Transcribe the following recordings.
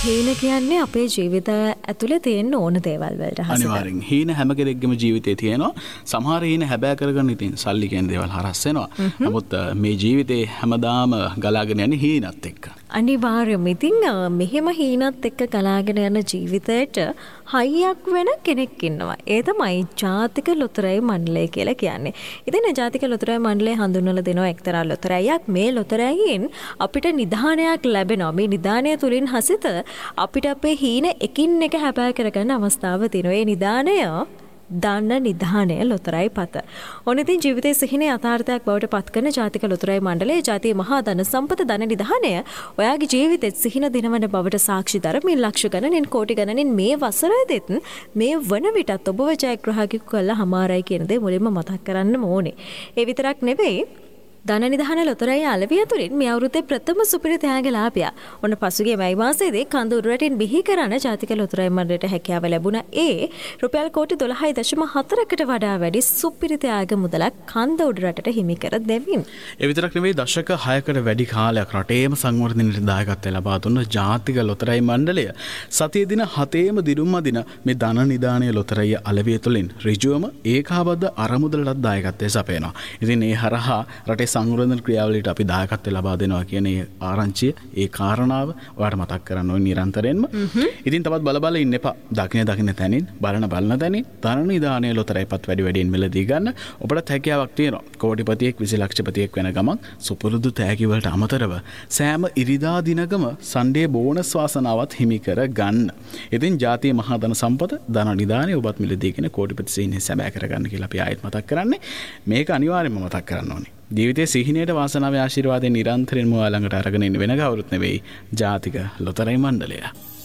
හීන කියන්නේ අපේ ජීවිත ඇතුලේ තියෙන ඕන දේවල් වලට හසුද. අනිවාර්යෙන්. හීන හැම කෙනෙක්ගේම ජීවිතේ තියෙනවා. සමහර හීන හැබෑ කරගන්න ඉතින් සල්ලි කියන දේවල් හරස් වෙනවා. නමුත් මේ ජීවිතේ හැමදාම ගලාගෙන යන්නේ හීනත් එක්ක. අනිවාර්යයෙන්ම. ඉතින් මෙහෙම හීනත් එක්ක ගලාගෙන යන ජීවිතයට හයියක් වෙන කෙනෙක් ඉන්නවා. ඒ තමයි ජාතික ලොතරැයි මණ්ඩලය කියලා කියන්නේ. ඉතින් ජාතික ලොතරැයි මණ්ඩලය හඳුන්වලා දෙනවා එක්තරා ලොතරැයියක්. මේ ලොතරැයියෙන් අපිට නිධානයක් ලැබෙනවා. මේ නිධානය තුලින් හසිත අපිට අපේ හීන එකින් එක හැබෑ කරගන්න අවස්ථාව තියෙනවා. ඒ නිධානය දන්න නිධානය ලොතරැයි පත. ඔන්න ඉතින් ජීවිතයේ සිහිනේ යථාර්ථයක් බවට පත් කරන ජාතික ලොතරැයි මණ්ඩලයේ ජාතිය මහා ධන සම්පත ධන නිධානය ඔයාගේ ජීවිතෙත් සිහින දිනවන බවට සාක්ෂි දරමින් ලක්ෂ ගණනින් කෝටි ගණනින් මේ වසරේදීත් මේ වන විටත් ඔබව ජයග්‍රහණය කළා හමාරයි කියන දේ මුලින්ම මතක් කරන්න ඕනේ. ඒ විතරක් නෙවෙයි ධන නිධාන ලොතරැයි අලවිය තුලින් මේ අවුරුද්දේ ප්‍රථම සුපිරි තෑගලාභියා. ඔන්න පසුගිය මැයි මාසයේදී කඳු උඩරටින් බිහි කරන ජාතික ලොතරැයි මණ්ඩලයට හැකියාව ලැබුණ ඒ රුපියල් කෝටි 12.4කට වඩා වැඩි සුපිරි තෑග මුදලක් කඳ උඩරටට හිමි කර දෙමින්. ඒ විතරක් නෙවෙයි දශක 6කට වැඩි කාලයක් රටේම සංවර්ධනයට දායකත්වය ලබා දුන්න ජාතික ලොතරැයි මණ්ඩලය සතිය දින 7ේම දිනුම් අදින මේ ධන නිධානය ලොතරැයි අලවිය තුලින් ඍජුවම ඒකාබද්ධ අරමුදලට දායකත්වය සපයනවා. ඉතින් ඒ හරහා රටේ සංවර්ධන ක්‍රියාවලියට අපි දායකත්වය ලබා දෙනවා කියන ඒ ආරංචිය, ඒ කාරණාව ඔයාලට මතක් කරන්න ඕනේ නිරන්තරයෙන්ම. ඉතින් තවත් බල ඉන්න එපා. දකින තැනින්, බලන තැනින් ධන නිධානය ලොතරැයිපත් වැඩි වැඩියෙන් මිලදී ගන්න ඔබට හැකියාවක් තියෙනවා. කෝටිපතියෙක් 20 ලක්ෂපතියෙක් වෙන ගමන් සුපුරුදු තෑගි වලට අමතරව සෑම ඉරිදා දිනකම සන්ඩේ බෝනස් වාසනාවත් හිමි කර ගන්න. ඉතින් ජාතිය මහා ධන සම්පත ධන නිධානය ඔබත් මිලදීගෙන කෝටිපති සිහිනේ සැබෑ කරගන්න කියලා අපි ආයෙත් මතක් කරන්නේ. මේක අනිවාර්යයෙන්ම මතක් කරන්න ඕනේ. ජීවිතයේ සිහිනයට වාසනාවේ ආශිර්වාදයෙන් නිරන්තරයෙන්ම ඔයා ළඟට අරගෙන ඉන්න වෙන කවුරුත් නෙවෙයි ජාතික ලොතරැයි මණ්ඩලය.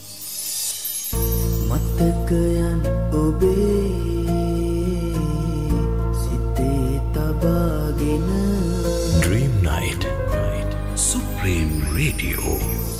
මතකයන් ඔබේ සිතේ තබාගෙන Dream Night Supreme Radio